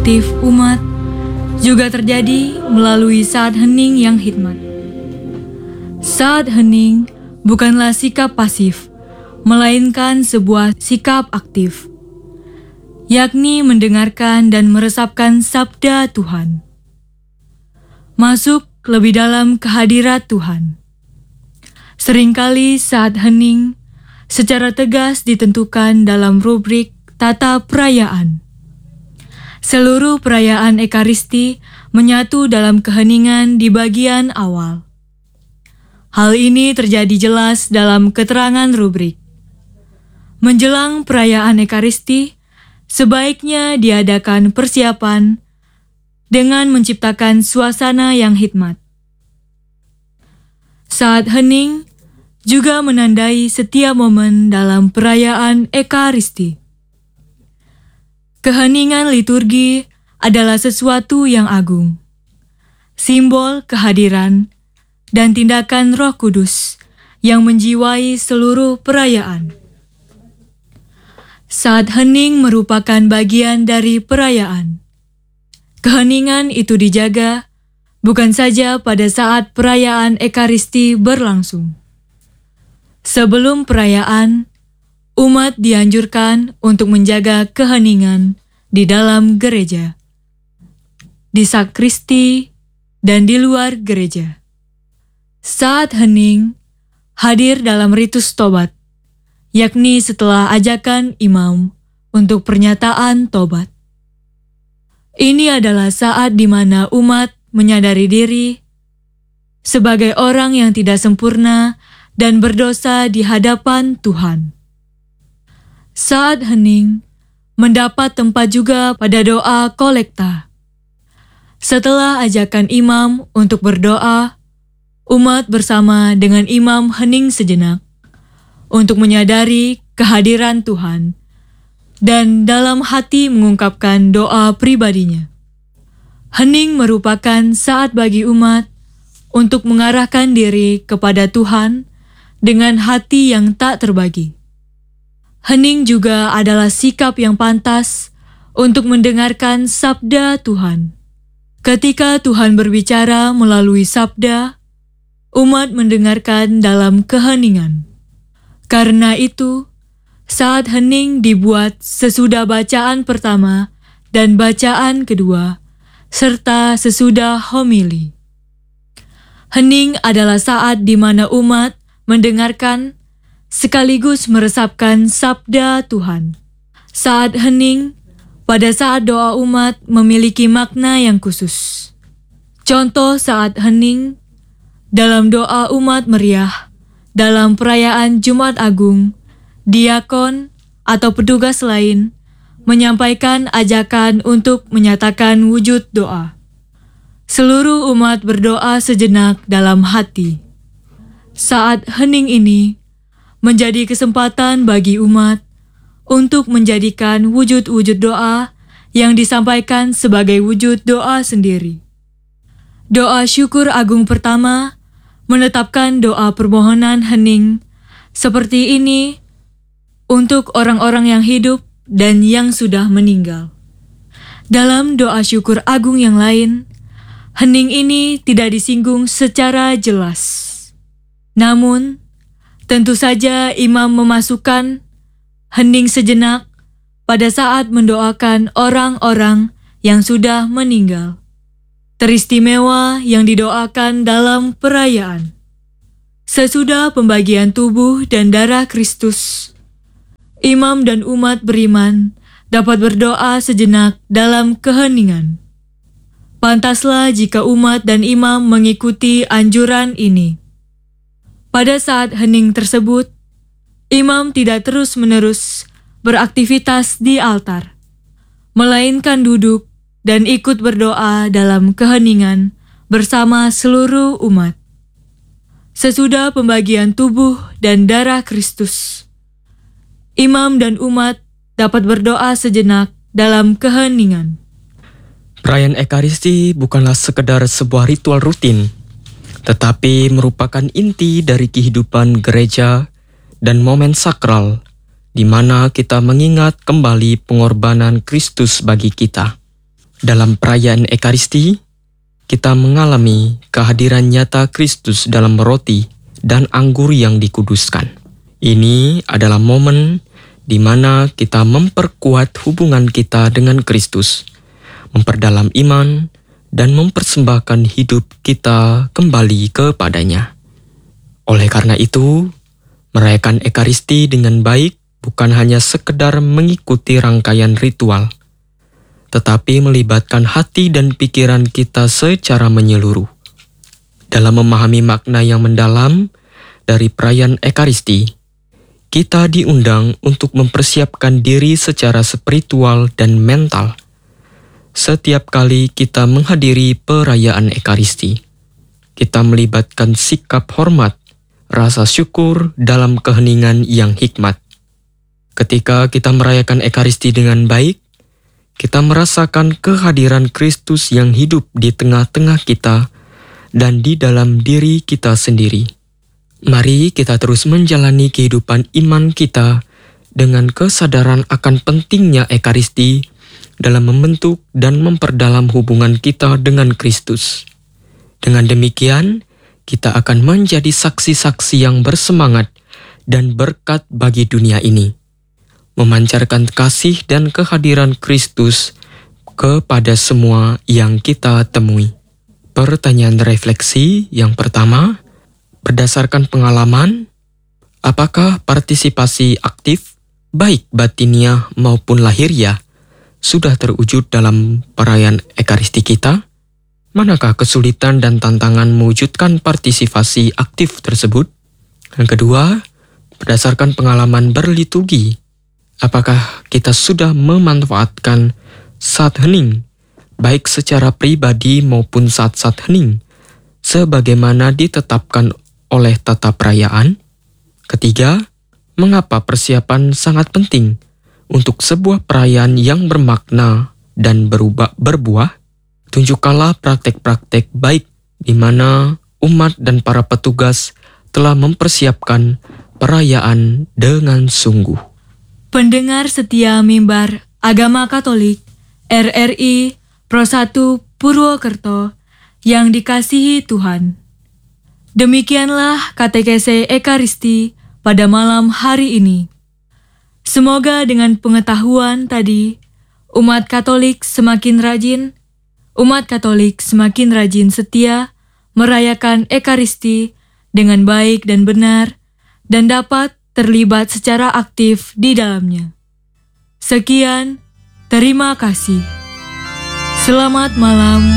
aktif umat juga terjadi melalui saat hening yang hikmat. Saat hening bukanlah sikap pasif, melainkan sebuah sikap aktif, yakni mendengarkan dan meresapkan sabda Tuhan. Masuk lebih dalam kehadirat Tuhan. Seringkali saat hening secara tegas ditentukan dalam rubrik tata perayaan. Seluruh perayaan Ekaristi menyatu dalam keheningan di bagian awal. Hal ini terjadi jelas dalam keterangan rubrik. Menjelang perayaan Ekaristi, sebaiknya diadakan persiapan dengan menciptakan suasana yang hikmat. Saat hening juga menandai setiap momen dalam perayaan Ekaristi. Keheningan liturgi adalah sesuatu yang agung, simbol kehadiran dan tindakan Roh Kudus yang menjiwai seluruh perayaan. Saat hening merupakan bagian dari perayaan. Keheningan itu dijaga bukan saja pada saat perayaan Ekaristi berlangsung. Sebelum perayaan, umat dianjurkan untuk menjaga keheningan di dalam gereja, di sakristi, dan di luar gereja. Saat hening, hadir dalam ritus tobat, yakni setelah ajakan imam untuk pernyataan tobat. Ini adalah saat di mana umat menyadari diri sebagai orang yang tidak sempurna dan berdosa di hadapan Tuhan. Saat hening, mendapat tempat juga pada doa kolekta. Setelah ajakan imam untuk berdoa, umat bersama dengan imam hening sejenak untuk menyadari kehadiran Tuhan dan dalam hati mengungkapkan doa pribadinya. Hening merupakan saat bagi umat untuk mengarahkan diri kepada Tuhan dengan hati yang tak terbagi. Hening juga adalah sikap yang pantas untuk mendengarkan sabda Tuhan. Ketika Tuhan berbicara melalui sabda, umat mendengarkan dalam keheningan. Karena itu, saat hening dibuat sesudah bacaan pertama dan bacaan kedua, serta sesudah homili. Hening adalah saat di mana umat mendengarkan sekaligus meresapkan sabda Tuhan. Saat hening, pada saat doa umat memiliki makna yang khusus. Contoh saat hening, dalam doa umat meriah, dalam perayaan Jumat Agung, diakon atau petugas lain menyampaikan ajakan untuk menyatakan wujud doa. Seluruh umat berdoa sejenak dalam hati. Saat hening ini menjadi kesempatan bagi umat untuk menjadikan wujud-wujud doa yang disampaikan sebagai wujud doa sendiri. Doa syukur agung pertama menetapkan doa permohonan hening seperti ini untuk orang-orang yang hidup dan yang sudah meninggal. Dalam doa syukur agung yang lain, hening ini tidak disinggung secara jelas. Namun, tentu saja imam memasukkan hening sejenak pada saat mendoakan orang-orang yang sudah meninggal. Teristimewa yang didoakan dalam perayaan. Sesudah pembagian tubuh dan darah Kristus, imam dan umat beriman dapat berdoa sejenak dalam keheningan. Pantaslah jika umat dan imam mengikuti anjuran ini. Pada saat hening tersebut, imam tidak terus-menerus beraktivitas di altar, melainkan duduk dan ikut berdoa dalam keheningan bersama seluruh umat. Sesudah pembagian tubuh dan darah Kristus, imam dan umat dapat berdoa sejenak dalam keheningan. Perayaan Ekaristi bukanlah sekedar sebuah ritual rutin, tetapi merupakan inti dari kehidupan gereja dan momen sakral di mana kita mengingat kembali pengorbanan Kristus bagi kita. Dalam perayaan Ekaristi, kita mengalami kehadiran nyata Kristus dalam roti dan anggur yang dikuduskan. Ini adalah momen di mana kita memperkuat hubungan kita dengan Kristus, memperdalam iman, dan mempersembahkan hidup kita kembali kepadanya. Oleh karena itu, merayakan Ekaristi dengan baik bukan hanya sekedar mengikuti rangkaian ritual, tetapi melibatkan hati dan pikiran kita secara menyeluruh. Dalam memahami makna yang mendalam dari perayaan Ekaristi, kita diundang untuk mempersiapkan diri secara spiritual dan mental. Setiap kali kita menghadiri perayaan Ekaristi, kita melibatkan sikap hormat, rasa syukur dalam keheningan yang hikmat. Ketika kita merayakan Ekaristi dengan baik, kita merasakan kehadiran Kristus yang hidup di tengah-tengah kita dan di dalam diri kita sendiri. Mari kita terus menjalani kehidupan iman kita dengan kesadaran akan pentingnya Ekaristi dalam membentuk dan memperdalam hubungan kita dengan Kristus. Dengan demikian, kita akan menjadi saksi-saksi yang bersemangat dan berkat bagi dunia ini, memancarkan kasih dan kehadiran Kristus kepada semua yang kita temui. Pertanyaan refleksi yang pertama, berdasarkan pengalaman, apakah partisipasi aktif, baik batiniah maupun lahiriah, sudah terwujud dalam perayaan Ekaristi kita? Manakah kesulitan dan tantangan mewujudkan partisipasi aktif tersebut? Yang kedua, berdasarkan pengalaman berliturgi, apakah kita sudah memanfaatkan saat hening, baik secara pribadi maupun saat-saat hening, sebagaimana ditetapkan oleh tata perayaan? Ketiga, mengapa persiapan sangat penting untuk sebuah perayaan yang bermakna dan berbuah? Tunjukkanlah praktek-praktek baik di mana umat dan para petugas telah mempersiapkan perayaan dengan sungguh. Pendengar setia mimbar Agama Katolik RRI Pro 1 Purwokerto yang dikasihi Tuhan. Demikianlah katekese Ekaristi pada malam hari ini. Semoga dengan pengetahuan tadi, umat Katolik semakin rajin setia merayakan Ekaristi dengan baik dan benar dan dapat terlibat secara aktif di dalamnya. Sekian, terima kasih. Selamat malam.